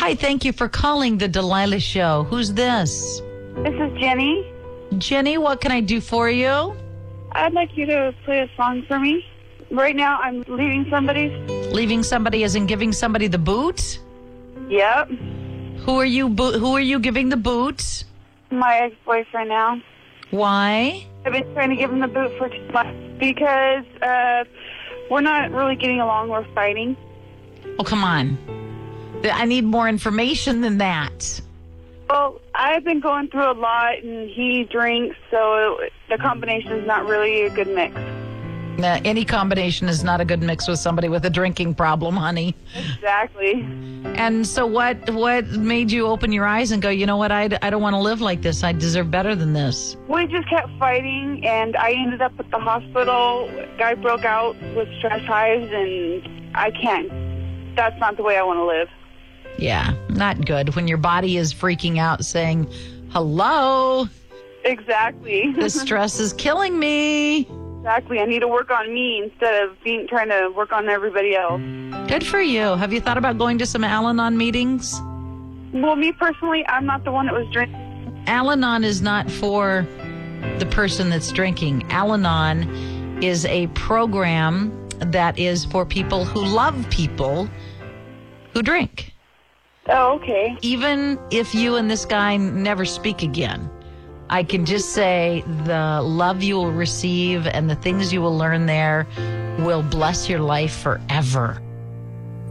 Hi, thank you for calling the Delilah Show. Who's this? This is Jenny. Jenny, what can I do for you? I'd like you to play a song for me. Right now, I'm leaving somebody. Leaving somebody as in giving somebody the boot? Yep. Who are you giving the boot? My ex-boyfriend now. Why? I've been trying to give him the boot for 2 months because we're not really getting along. We're fighting. Oh, come on. I need more information than that. Well, I've been going through a lot, and he drinks, so the combination is not really a good mix. Any combination is not a good mix with somebody with a drinking problem, honey. Exactly. And so what made you open your eyes and go, you know what, I don't want to live like this. I deserve better than this. We just kept fighting, and I ended up at the hospital. Guy broke out with stress hives, and I can't. That's not the way I want to live. Yeah, not good. When your body is freaking out saying, hello, Exactly. the stress is killing me. Exactly. I need to work on me instead of trying to work on everybody else. Good for you. Have you thought about going to some Al-Anon meetings? Well, me personally, I'm not the one that was drinking. Al-Anon is not for the person that's drinking. Al-Anon is a program that is for people who love people who drink. Oh, okay. Even if you and this guy never speak again, I can just say the love you will receive and the things you will learn there will bless your life forever.